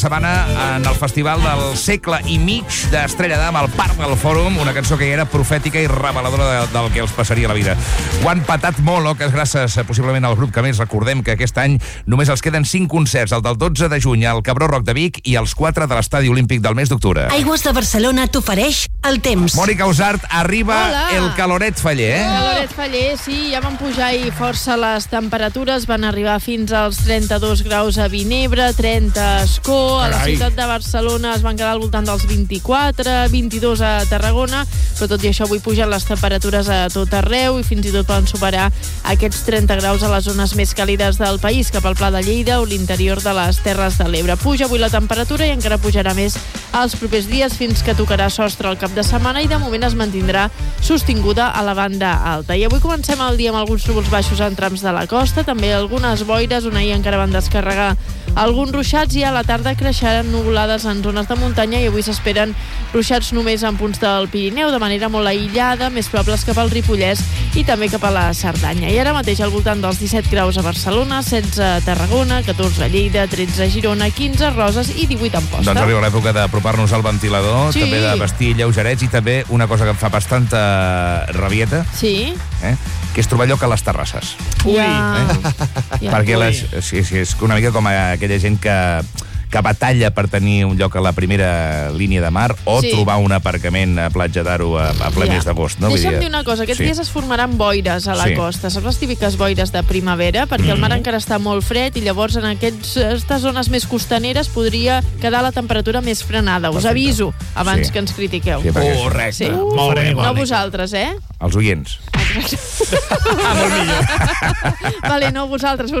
setmana en el festival del segle i mig d'Estrella d'Am al Parc del Fòrum, una cançó que era profètica i reveladora del que els passaria a la vida. Ho han patat molt, que és gràcies possiblement al grup que més. Recordem que aquest any només els queden 5 concerts, el del 12 de juny al Cabró Rock de Vic i els 4 de l'Estadi Olímpic del mes d'octubre. Aigües de Barcelona t'ofereix el temps. Mònica Usart, arriba el caloret faller, El caloret faller, sí, ja van pujar ahir força les temperatures, van arribar fins als 32 graus a Vinebre, 30 a Escó, a la ciutat de Barcelona es van quedar al voltant dels 24, 22 a Tarragona, però tot i això avui pugen les temperatures a tot arreu i fins i tot poden superar aquests 30 graus a les zones més càlides del país, cap al Pla de Lleida o l'interior de les Terres de l'Ebre. Puja avui la temperatura i encara pujarà més els propers dies fins que tocarà sostre el cap de setmana i de moment es mantindrà sostinguda a la banda alta. I avui comencem el dia amb alguns núvols baixos en trams de la costa, també algunes boires on ahir encara van descarregar alguns ruixats i a la tarda creixeran nuvolades en zones de muntanya i avui s'esperen ruixats només en punts del Pirineu de manera molt aïllada, més probables cap al Ripollès i també cap a la Cerdanya. I ara mateix al voltant dels 17 graus a Barcelona, 16 a Tarragona, 14 a Lleida, 13 a Girona, 15 a Roses i 18 a Amposta. Doncs arriba l'època d'apropar-nos al ventilador, també de vestir lleugerets i també una cosa que em fa bastanta rabieta, que és trobar lloc a les terrasses. Perquè és una mica com aquella gent que batalla per tenir un lloc a la primera línia de mar o trobar un aparcament a Platja d'Aro a ple mes d'agost. Deixa'm dir una cosa, aquests dies es formaran boires a la costa. Saps les típiques boires de primavera? Perquè el mar encara està molt fred i llavors en aquestes zones més costaneres podria quedar la temperatura més frenada. Us aviso abans que ens critiqueu. Correcte. Molt bé. No vosaltres, Els oients. Molt millor. Vale, no vosaltres.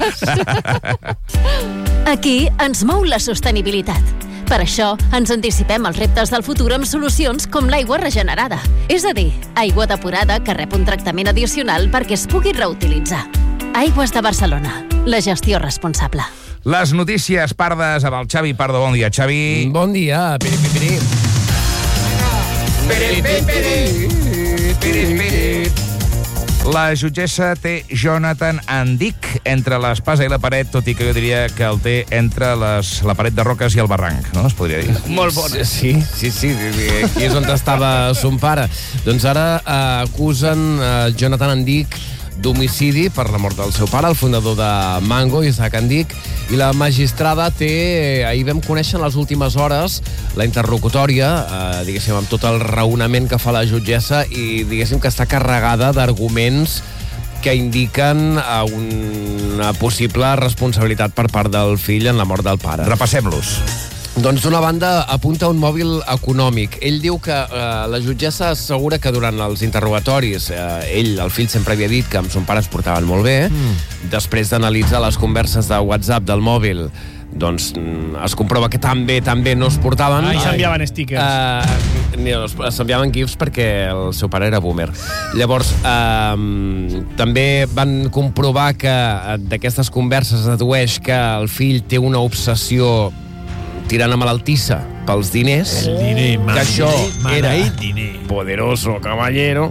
Aquí ens mou la sostenibilitat. Per això ens anticipem als reptes del futur amb solucions com l'aigua regenerada. És a dir, aigua depurada que rep un tractament addicional perquè es pugui reutilitzar. Aigües de Barcelona. La gestió responsable. Les notícies pardes amb el Xavi Pardo. Bon dia, Xavi. Bon dia. Piri. La jutgessa té Jonathan Andic entre l'espasa i la paret, tot i que jo diria que el té entre la paret de roques i el barranc, no? Es podria dir. Molt bona. Sí. Aquí és on estava son pare. Doncs ara acusen Jonathan Andic d'homicidi per la mort del seu pare, el fundador de Mango, Isaac Andic, i la magistrada ahir vam conèixer en les últimes hores la interlocutòria, diguéssim, amb tot el raonament que fa la jutgessa i diguéssim que està carregada d'arguments que indiquen una possible responsabilitat per part del fill en la mort del pare. Repassem-los. Doncs d'una banda apunta un mòbil econòmic. Ell diu que la jutgessa assegura que durant els interrogatoris el fill sempre havia dit que amb son pare es portaven molt bé. Després d'analitzar les converses de WhatsApp del mòbil, doncs es comprova que tan bé no es portaven. I s'enviaven stickers. S'enviaven gifs perquè el seu pare era boomer. Llavors, també van comprovar que d'aquestes converses es dedueix que el fill té una obsessió tirant a malaltissa pels diners. El diner, que això era diner. Poderoso caballero.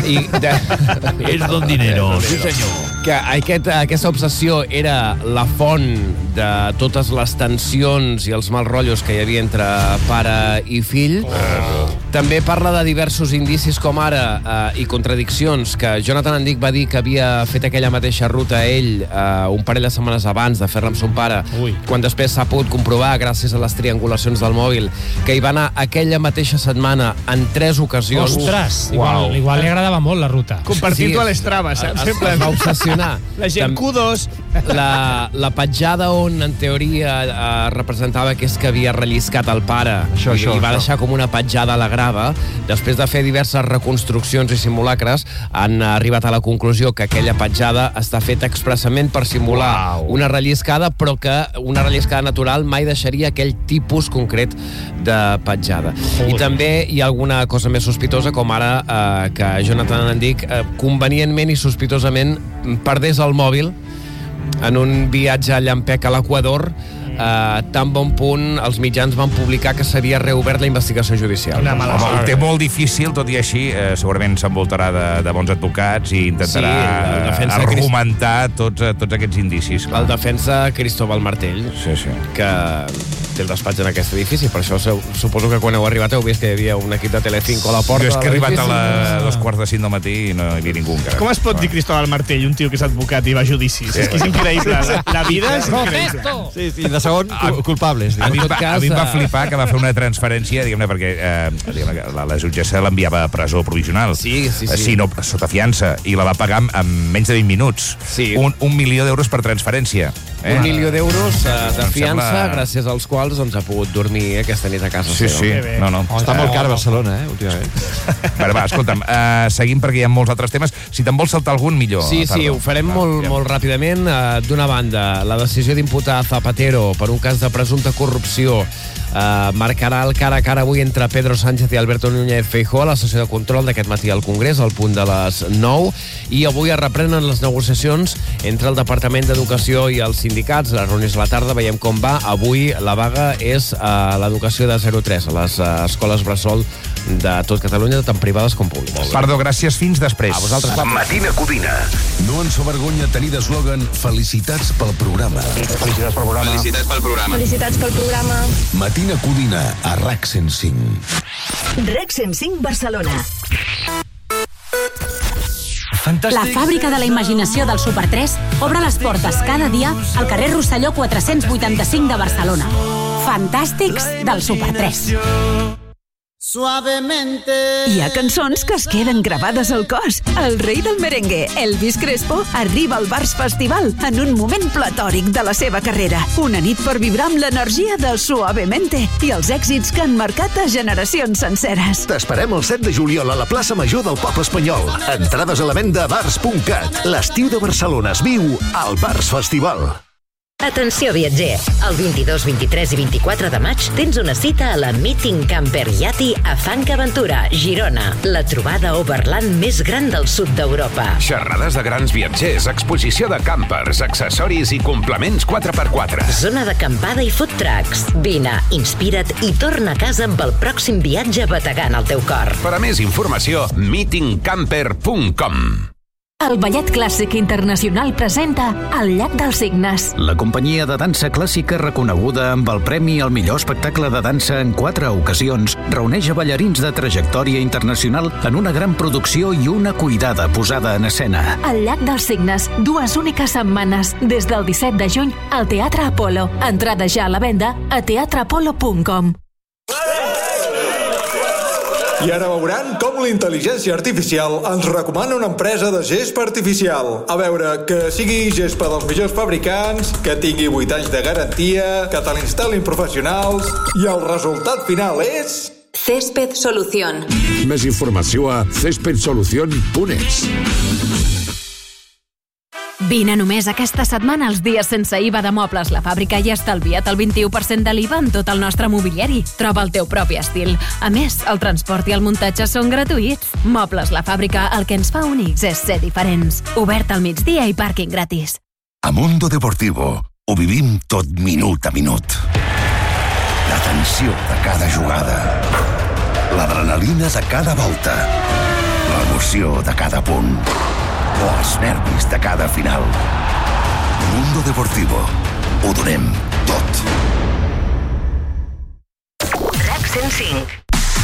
És don dinero, sí senyor. Que aquesta obsessió era la font de totes les tensions i els mals rotllos que hi havia entre pare i fill. També parla de diversos indicis com ara i contradiccions que Jonathan Andic va dir que havia fet aquella mateixa ruta ell un parell de setmanes abans de fer-la amb son pare, quan després s'ha pogut comprovar gràcies a les triangulacions del mòbil que hi va anar aquella mateixa setmana en 3 ocasions. Ostres, igual li agradava molt la ruta. Compartir-ho a l'Strava, saps? Es va obsessionar. La gent Q2. La petjada on en teoria representava que és que havia relliscat el pare i va deixar com una petjada a la grava. Després de fer diverses reconstruccions i simulacres han arribat a la conclusió que aquella petjada està feta expressament per simular una relliscada, però que una relliscada natural mai deixaria aquell tipus concret de petjada. I també hi ha alguna cosa més sospitosa, com ara que Jonathan Andic convenientment i sospitosament perdés el mòbil en un viatge a llampec a l'Equador, tan bon punt els mitjans van publicar que s'havia reobert la investigació judicial. Ho té molt difícil, tot i així segurament s'envoltarà de bons advocats i intentarà argumentar tots aquests indicis. El defensa Cristóbal Martell, que té el despatx en aquest edifici, per això suposo que quan heu arribat heu vist que hi havia un equip de Telecinco a la porta. Jo és que he arribat a 2:45 del matí i no hi havia ningú encara. Com es pot dir Cristóbal Martell, un tio que és advocat i va a judicis? És que és increïble. La vida és increïble. Sí, de segon, culpables. A mi em va flipar que va fer una transferència, diguem-ne, perquè la jutgessa l'enviava a presó provisional. Sí. Sí, no, sota fiança, i la va pagar en menys de 20 minuts. Sí. 1 milió d'euros per transferència. 1 milió d'euros de fiança, gràcies als quals ha pogut dormir aquesta nit a casa seva. Sí. No. Està molt car a Barcelona, últimament. Però va, escolta'm, seguim perquè hi ha molts altres temes. Si te'n vols saltar algun, millor. Sí, ho farem molt ràpidament. D'una banda, la decisió d'imputar Zapatero per un cas de presumpta corrupció marcarà el cara a cara avui entre Pedro Sánchez i Alberto Núñez Feijóo a la sessió de control d'aquest matí al Congrés, al punt de les 9, i avui es reprenen les negociacions entre el Departament d'Educació i els sindicats. Les reunions a la tarda, veiem com va. Avui la vaga és a l'educació de 0-3, a les escoles bressol de tot Catalunya, tant privades com públiques. Perdó, gràcies, fins després. A vosaltres. Matina Codina. No ens avergonya tenir d'eslògan felicitats pel programa. Felicitats pel programa. Felicitats pel programa. Felicitats pel programa. Matina Codina a RAC 105. RAC 105 Barcelona. La fàbrica de la imaginació del Super 3 obre les portes cada dia al carrer Rosselló 485 de Barcelona. Fantàstics del Super 3. Hi ha cançons que es queden gravades al cos. El rei del merengue, Elvis Crespo, arriba al Bars Festival en un moment platòric de la seva carrera. Una nit per vibrar amb l'energia del Suavemente i els èxits que han marcat a generacions senceres. T'esperem el 7 de juliol a la plaça Major del Poble Espanyol. Entrades a la venda a bars.cat. L'estiu de Barcelona es viu al Bars Festival. Atenció viatger, el 22, 23 i 24 de maig tens una cita a la Meeting Camper Yati a Fuerteventura, Girona, la trobada overland més gran del sud d'Europa. Xerrades de grans viatgers, exposició de campers, accessoris i complements 4x4. Zona d'acampada i food trucks. Vine, inspira't i torna a casa amb el pròxim viatge bategant al teu cor. Per a més informació, meetingcamper.com. El Ballet Clàssic Internacional presenta El llac dels Cignes. La companyia de dansa clàssica reconeguda amb el premi al millor espectacle de dansa en 4 ocasions reuneix a ballarins de trajectòria internacional en una gran producció i una cuidada posada en escena. El llac dels Cignes, 2 úniques setmanes, des del 17 de juny al Teatre Apolo. Entrada ja a la venda a teatreapolo.com. I ara veuran com la intel·ligència artificial ens recomana una empresa de gespa artificial. A veure, que sigui gespa dels millors fabricants, que tingui 8 anys de garantia, que te l'instal·lin professionals, i el resultat final és... Césped Solución. Més informació a cespedsolucion.es. Vine només aquesta setmana als dies sense IVA de Mobles La Fàbrica i estalvia't el 21% de l'IVA en tot el nostre mobiliari. Troba el teu propi estil. A més, el transport i el muntatge són gratuïts. Mobles La Fàbrica, el que ens fa únics és ser diferents. Obert al migdia i pàrquing gratis. A Mundo Deportivo ho vivim tot minut a minut. La tensió de cada jugada. L'adrenalina de cada volta. L'emoció de cada punt. O els nervis de cada final. Mundo Deportivo. Ho donem tot. RAC 105.